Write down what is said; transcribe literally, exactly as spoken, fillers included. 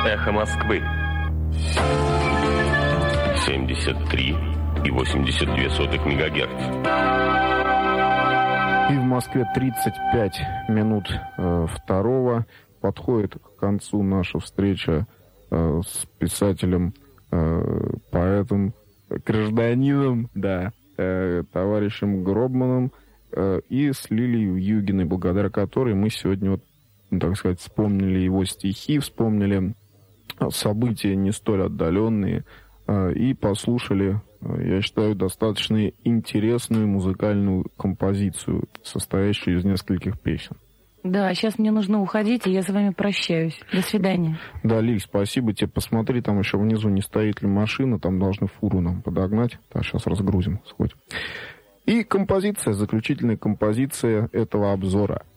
Эхо Москвы. семьдесят три и восемьдесят две сотых мегагерц. И в Москве тридцать пять минут э, второго. Подходит к концу наша встреча э, с писателем, э, поэтом, гражданином, да, э, товарищем Гробманом э, и с Лилией Вьюгиной, благодаря которой мы сегодня, вот, так сказать, вспомнили его стихи, вспомнили события не столь отдаленные э, и послушали, я считаю, достаточно интересную музыкальную композицию, состоящую из нескольких песен. Да, сейчас мне нужно уходить, и я с вами прощаюсь. До свидания. Да, Лиль, спасибо тебе. Посмотри, там еще внизу не стоит ли машина, там должны фуру нам подогнать. Так, сейчас разгрузим, сходим. И композиция, заключительная композиция этого обзора.